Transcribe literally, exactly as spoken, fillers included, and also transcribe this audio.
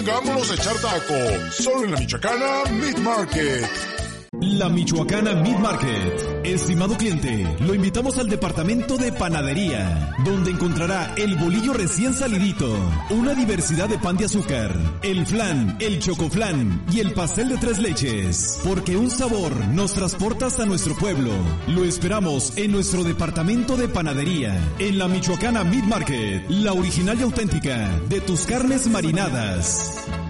Vámonos a echar taco, solo en la Michoacana Meat Market. La Michoacana Meat Market. Estimado cliente, lo invitamos al departamento de panadería, donde encontrará el bolillo recién salidito, una diversidad de pan de azúcar, el flan, el chocoflan y el pastel de tres leches, porque un sabor nos transporta hasta nuestro pueblo. Lo esperamos en nuestro departamento de panadería, en la Michoacana Meat Market, la original y auténtica de tus carnes marinadas.